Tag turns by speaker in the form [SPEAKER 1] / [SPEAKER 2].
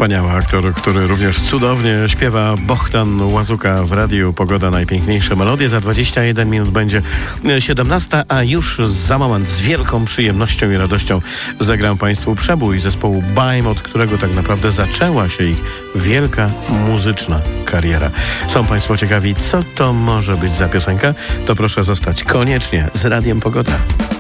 [SPEAKER 1] Wspaniały aktor, który również cudownie śpiewa. Bohdan Łazuka w radiu Pogoda, najpiękniejsze melodie. Za 21 minut będzie 17, a już za moment z wielką przyjemnością i radością zagram Państwu przebój zespołu Baim, od którego tak naprawdę zaczęła się ich wielka muzyczna kariera. Są Państwo ciekawi, co to może być za piosenka? To proszę zostać koniecznie z Radiem Pogoda.